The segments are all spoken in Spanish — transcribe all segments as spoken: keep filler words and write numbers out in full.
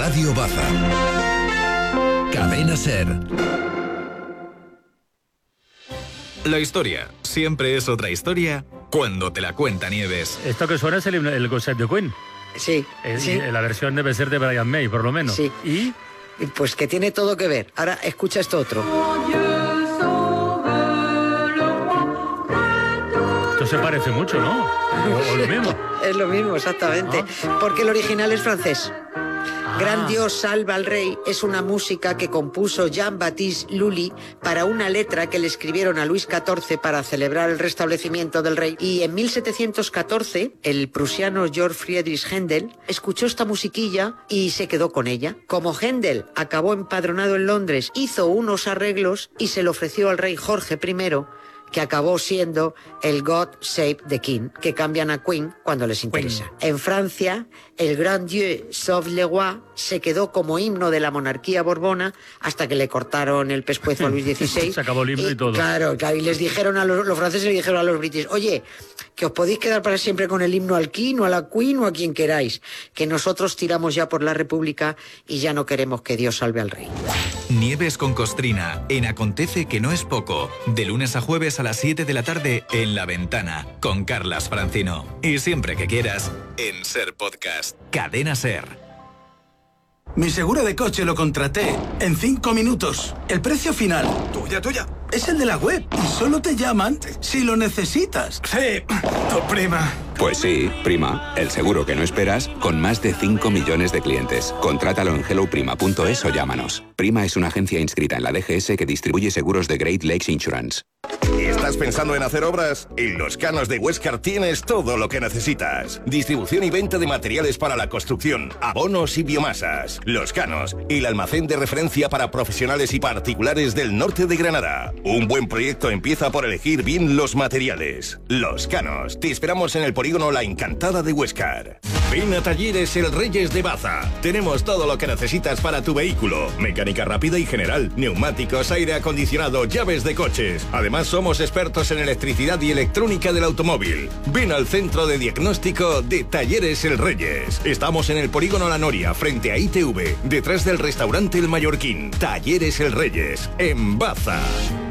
Radio Baza. Cadena SER. La historia siempre es otra historia cuando te la cuenta Nieves. Esto que suena es el, el concept de Queen. Sí, es, sí. La versión debe ser de Brian May, por lo menos. Sí. ¿Y? Pues que tiene todo que ver. Ahora escucha esto otro. Esto se parece mucho, ¿no? O, o lo mismo. Es lo mismo, exactamente. ¿Ah? Porque el original es francés. Ah. Gran Dios salva al rey es una música que compuso Jean-Baptiste Lully para una letra que le escribieron a Luis catorce para celebrar el restablecimiento del rey. Y en mil setecientos catorce, el prusiano Georg Friedrich Händel escuchó esta musiquilla y se quedó con ella. Como Händel acabó empadronado en Londres, hizo unos arreglos y se lo ofreció al rey Jorge primero, que acabó siendo el God Save the King, que cambian a Queen cuando les interesa. Queen. En Francia, el Grand Dieu sauve le roi se quedó como himno de la monarquía borbona hasta que le cortaron el pescuezo a Luis dieciséis. Se acabó el himno y, y todo. Claro, claro, y les dijeron a los, los franceses le dijeron a los british, oye, que os podéis quedar para siempre con el himno al King o a la Queen o a quien queráis, que nosotros tiramos ya por la República y ya no queremos que Dios salve al rey. Nieves con Costrina, en Acontece que no es poco, de lunes a jueves a las siete de la tarde en La Ventana, con Carlas Francino. Y siempre que quieras, en SER Podcast. Cadena SER. Mi seguro de coche lo contraté en cinco minutos. El precio final, tuya, tuya, es el de la web y solo te llaman si lo necesitas. Sí, tu prima. Pues sí, Prima, el seguro que no esperas, con más de cinco millones de clientes. Contrátalo en hello prima punto es o llámanos. Prima es una agencia inscrita en la D G S que distribuye seguros de Great Lakes Insurance. ¿Estás pensando en hacer obras? En Los Canos de Huéscar tienes todo lo que necesitas. Distribución y venta de materiales para la construcción, abonos y biomasas. Los Canos, el almacén de referencia para profesionales y particulares del norte de Granada. Un buen proyecto empieza por elegir bien los materiales. Los Canos, te esperamos en el polígono La Encantada de Huéscar. Ven a Talleres El Reyes de Baza. Tenemos todo lo que necesitas para tu vehículo. Mecánica rápida y general, neumáticos, aire acondicionado, llaves de coches. Además, somos expertos en electricidad y electrónica del automóvil. Ven al centro de diagnóstico de Talleres El Reyes. Estamos en el polígono La Noria, frente a I T V, detrás del restaurante El Mallorquín. Talleres El Reyes, en Baza.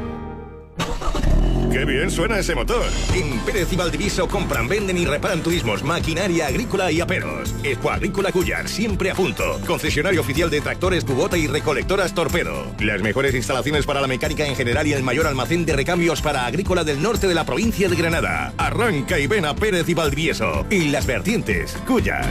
¡Qué bien suena ese motor! En Pérez y Valdiviso compran, venden y reparan turismos, maquinaria agrícola y aperos. Expo Agrícola Cuyar, siempre a punto. Concesionario oficial de tractores Kubota y recolectoras Torpedo. Las mejores instalaciones para la mecánica en general y el mayor almacén de recambios para agrícola del norte de la provincia de Granada. Arranca y ven a Pérez y Valdiviso. Y Las Vertientes, Cuyar.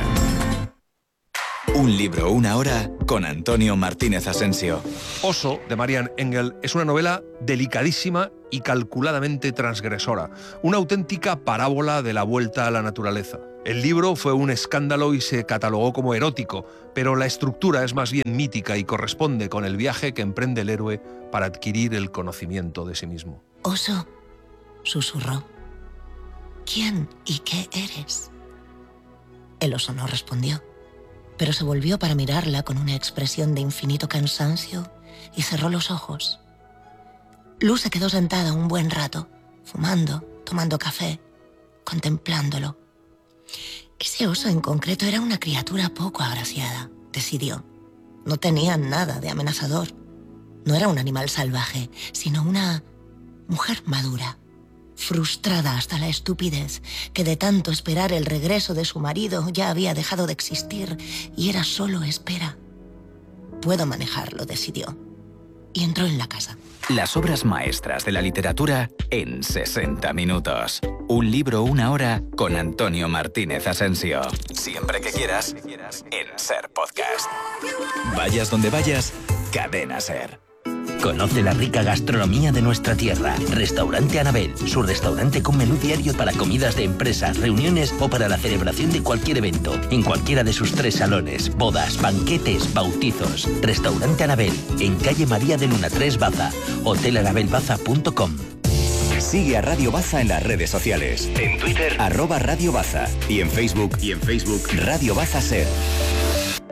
Un libro, una hora, con Antonio Martínez Asensio. Oso, de Marian Engel, es una novela delicadísima y calculadamente transgresora. Una auténtica parábola de la vuelta a la naturaleza. El libro fue un escándalo y se catalogó como erótico, pero la estructura es más bien mítica y corresponde con el viaje que emprende el héroe para adquirir el conocimiento de sí mismo. Oso, susurró. ¿Quién y qué eres? El oso no respondió, pero se volvió para mirarla con una expresión de infinito cansancio y cerró los ojos. Luz se quedó sentada un buen rato, fumando, tomando café, contemplándolo. Ese oso en concreto era una criatura poco agraciada, decidió. No tenía nada de amenazador. No era un animal salvaje, sino una mujer madura, frustrada hasta la estupidez, que de tanto esperar el regreso de su marido ya había dejado de existir y era solo espera. Puedo manejarlo, decidió. Y entró en la casa. Las obras maestras de la literatura en sesenta minutos. Un libro, una hora, con Antonio Martínez Asensio. Siempre que quieras, en SER Podcast. Vayas donde vayas, Cadena SER. Conoce la rica gastronomía de nuestra tierra. Restaurante Anabel, su restaurante con menú diario para comidas de empresas, reuniones o para la celebración de cualquier evento, en cualquiera de sus tres salones, bodas, banquetes, bautizos. Restaurante Anabel, en calle María de Luna tres Baza, hotel anabel baza punto com. Sigue a Radio Baza en las redes sociales. En Twitter, arroba Radio Baza. Y en Facebook, y en Facebook, Radio Baza SER.